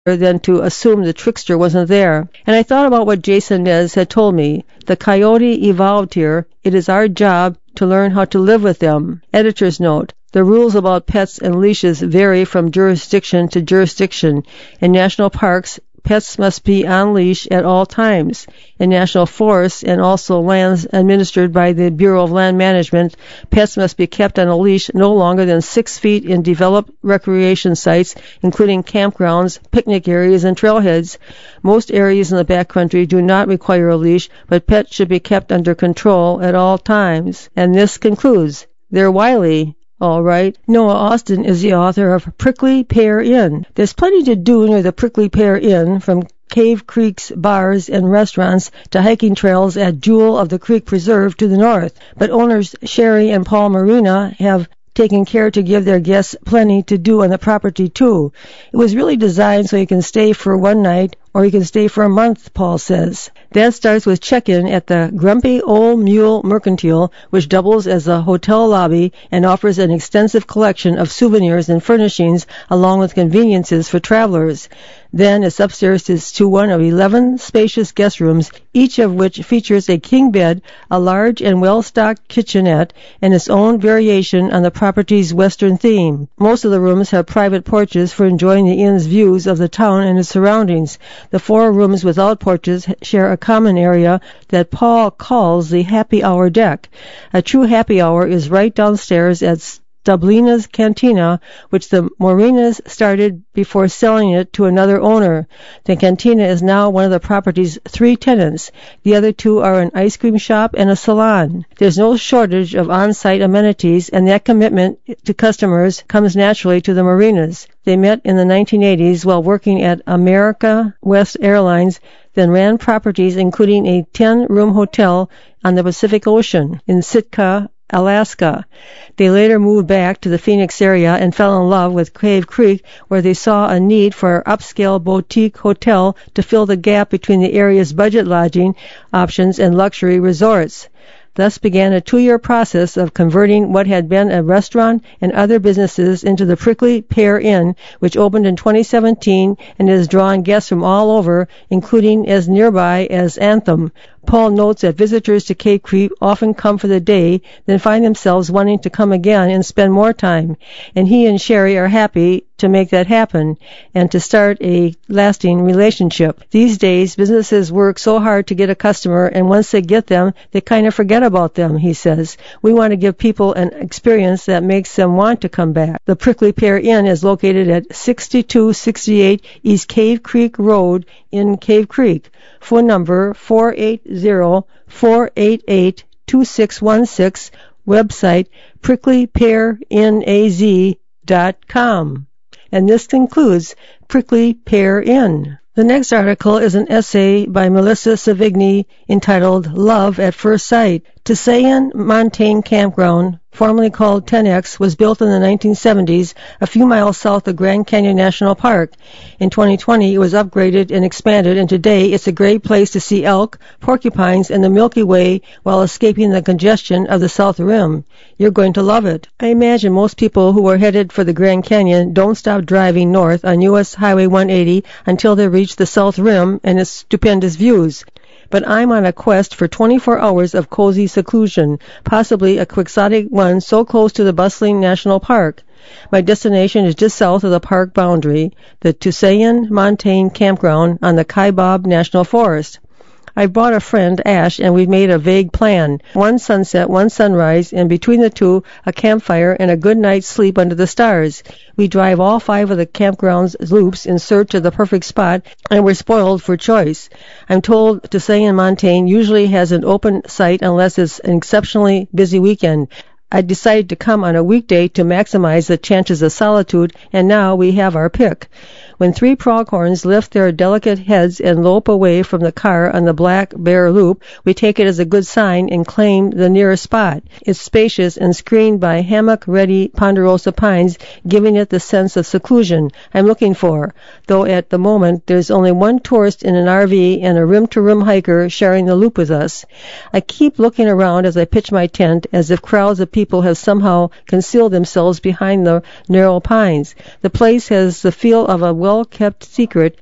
than to assume the trickster wasn't there. And I thought about what Jason Nez had told me. The coyote evolved here. It is our job to learn how to live with them. Editor's note. The rules about pets and leashes vary from jurisdiction to jurisdiction. In national parks, pets must be on leash at all times. In national forests and also lands administered by the Bureau of Land Management, pets must be kept on a leash no longer than 6 feet in developed recreation sites, including campgrounds, picnic areas, and trailheads. Most areas in the backcountry do not require a leash, but pets should be kept under control at all times. And this concludes. They're wily. All right. Noah Austin is the author of Prickly Pear Inn. There's plenty to do near the Prickly Pear Inn, from Cave Creek's bars and restaurants to hiking trails at Jewel of the Creek Preserve to the north. But owners Sherry and Paul Marina have taken care to give their guests plenty to do on the property, too. It was really designed so you can stay for one night or you can stay for a month, Paul says. That starts with check-in at the Grumpy Old Mule Mercantile, which doubles as a hotel lobby and offers an extensive collection of souvenirs and furnishings along with conveniences for travelers. Then it's upstairs to one of 11 spacious guest rooms, each of which features a king bed, a large and well-stocked kitchenette, and its own variation on the property's western theme. Most of the rooms have private porches for enjoying the inn's views of the town and its surroundings. The 4 rooms without porches share a common area that Paul calls the happy hour deck. A true happy hour is right downstairs at Stublina's Cantina, which the Morinas started before selling it to another owner. The cantina is now one of the property's 3 tenants. The other 2 are an ice cream shop and a salon. There's no shortage of on-site amenities, and that commitment to customers comes naturally to the Morinas. They met in the 1980s while working at America West Airlines, then ran properties including a 10-room hotel on the Pacific Ocean in Sitka, Alaska. They later moved back to the Phoenix area and fell in love with Cave Creek, where they saw a need for an upscale boutique hotel to fill the gap between the area's budget lodging options and luxury resorts. Thus began a 2-year process of converting what had been a restaurant and other businesses into the Prickly Pear Inn, which opened in 2017 and has drawn guests from all over, including as nearby as Anthem. Paul notes that visitors to Cave Creek often come for the day, then find themselves wanting to come again and spend more time. And he and Sherry are happy to make that happen and to start a lasting relationship. These days, businesses work so hard to get a customer, and once they get them, they kind of forget about them, he says. We want to give people an experience that makes them want to come back. The Prickly Pear Inn is located at 6268 East Cave Creek Road in Cave Creek. Phone number 480-488-2616. Website pricklypearinaz.com. And this concludes Prickly Pear Inn. The next article is an essay by Melissa Savigny entitled Love at First Sight. Tusayan Montane Campground, formerly called 10X, was built in the 1970s a few miles south of Grand Canyon National Park. In 2020, it was upgraded and expanded, and today it's a great place to see elk, porcupines, and the Milky Way while escaping the congestion of the South Rim. You're going to love it. I imagine most people who are headed for the Grand Canyon don't stop driving north on U.S. Highway 180 until they reach the South Rim and its stupendous views. But I'm on a quest for 24 hours of cozy seclusion, possibly a quixotic one so close to the bustling national park. My destination is just south of the park boundary, the Tusayan Montane Campground on the Kaibab National Forest. I've brought a friend, Ash, and we've made a vague plan. One sunset, one sunrise, and between the two, a campfire and a good night's sleep under the stars. We drive all 5 of the campground's loops in search of the perfect spot, and we're spoiled for choice. I'm told Tusayan Montane usually has an open site unless it's an exceptionally busy weekend. I decided to come on a weekday to maximize the chances of solitude, and now we have our pick. When 3 pronghorns lift their delicate heads and lope away from the car on the Black Bear Loop, we take it as a good sign and claim the nearest spot. It's spacious and screened by hammock-ready ponderosa pines, giving it the sense of seclusion I'm looking for, though at the moment there's only one tourist in an RV and a rim-to-rim hiker sharing the loop with us. I keep looking around as I pitch my tent, as if crowds of people people have somehow concealed themselves behind the narrow pines. The place has the feel of a well-kept secret,